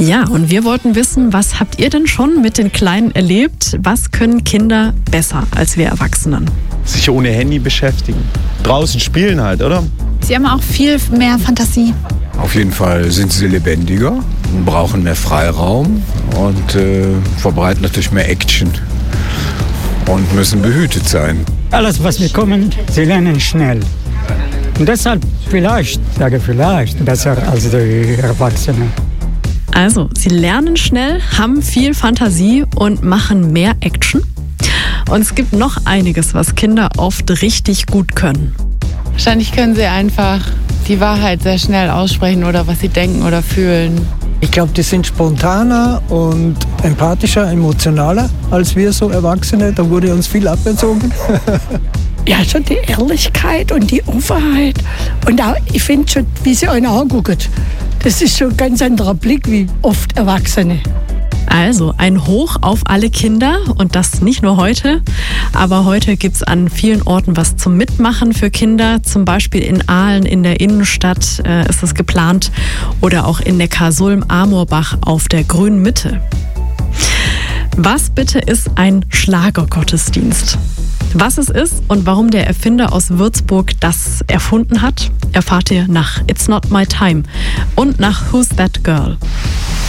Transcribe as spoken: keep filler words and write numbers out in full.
Ja, und wir wollten wissen, was habt ihr denn schon mit den Kleinen erlebt? Was können Kinder besser als wir Erwachsenen? Sich ohne Handy beschäftigen. Draußen spielen halt, oder? Sie haben auch viel mehr Fantasie. Auf jeden Fall sind sie lebendiger, brauchen mehr Freiraum und äh, verbreiten natürlich mehr Action und müssen behütet sein. Alles, was wir kommen, sie lernen schnell. Und deshalb vielleicht, sage vielleicht, besser als die Erwachsenen. Also, sie lernen schnell, haben viel Fantasie und machen mehr Action. Und es gibt noch einiges, was Kinder oft richtig gut können. Wahrscheinlich können sie einfach die Wahrheit sehr schnell aussprechen oder was sie denken oder fühlen. Ich glaube, die sind spontaner und empathischer, emotionaler als wir so Erwachsene. Da wurde uns viel aberzogen. Ja, schon die Ehrlichkeit und die Offenheit. Und auch, ich finde schon, wie sie einen angucken. Das ist schon ein ganz anderer Blick wie oft Erwachsene. Also ein Hoch auf alle Kinder und das nicht nur heute, aber heute gibt es an vielen Orten was zum Mitmachen für Kinder, zum Beispiel in Aalen in der Innenstadt äh, ist es geplant oder auch in Neckarsulm-Amorbach auf der Grünen Mitte. Was bitte ist ein Schlagergottesdienst? Was es ist und warum der Erfinder aus Würzburg das erfunden hat, erfahrt ihr nach It's Not My Time und nach Who's That Girl.